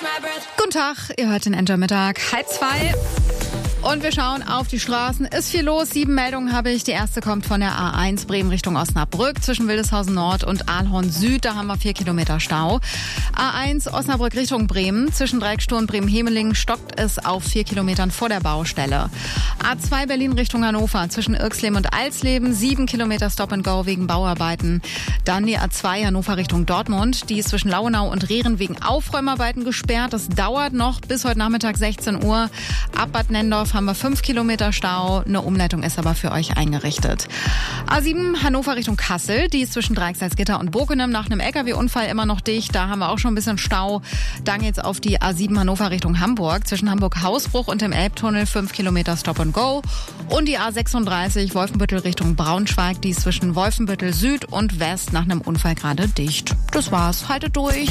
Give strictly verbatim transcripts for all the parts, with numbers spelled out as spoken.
Guten Tag, ihr hört den Enjoy Mittag, halb zwei. Und wir schauen auf die Straßen. Ist viel los. Sieben Meldungen habe ich. Die erste kommt von der A eins Bremen Richtung Osnabrück zwischen Wildeshausen Nord und Ahlhorn Süd. Da haben wir vier Kilometer Stau. A eins Osnabrück Richtung Bremen. Zwischen Dreiecksstuhl und Bremen-Hemeling stockt es auf vier Kilometern vor der Baustelle. A zwei Berlin Richtung Hannover. Zwischen Irxleben und Alsleben. Sieben Kilometer Stop and Go wegen Bauarbeiten. Dann die A zwei Hannover Richtung Dortmund. Die ist zwischen Lauenau und Rehren wegen Aufräumarbeiten gesperrt. Das dauert noch bis heute Nachmittag sechzehn Uhr. Ab Bad Nendorf haben wir fünf Kilometer Stau. Eine Umleitung ist aber für euch eingerichtet. A sieben Hannover Richtung Kassel. Die ist zwischen Dreiexalsgitter und Bokenem nach einem L K W-Unfall immer noch dicht. Da haben wir auch schon ein bisschen Stau. Dann geht's auf die A sieben Hannover Richtung Hamburg. Zwischen Hamburg-Hausbruch und dem Elbtunnel fünf Kilometer Stop and Go. Und die A sechsunddreißig Wolfenbüttel Richtung Braunschweig. Die ist zwischen Wolfenbüttel Süd und West nach einem Unfall gerade dicht. Das war's. Haltet durch.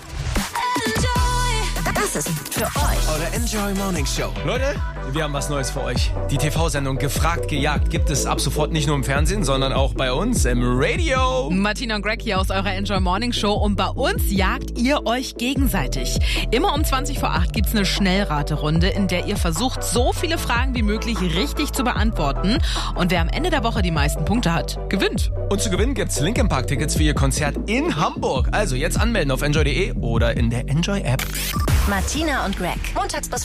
Das ist für euch eure Enjoy Morning Show. Leute, wir haben was Neues für euch. Die T V-Sendung Gefragt, Gejagt gibt es ab sofort nicht nur im Fernsehen, sondern auch bei uns im Radio. Martina und Greg hier aus eurer Enjoy Morning Show und bei uns jagt ihr euch gegenseitig. Immer um zwanzig vor acht gibt's eine Schnellraterunde, in der ihr versucht, so viele Fragen wie möglich richtig zu beantworten. Und wer am Ende der Woche die meisten Punkte hat, gewinnt. Und zu gewinnen gibt's Linkin Park Tickets für ihr Konzert in Hamburg. Also jetzt anmelden auf enjoy punkt de oder in der Enjoy App. Martina und Greg. Montags bis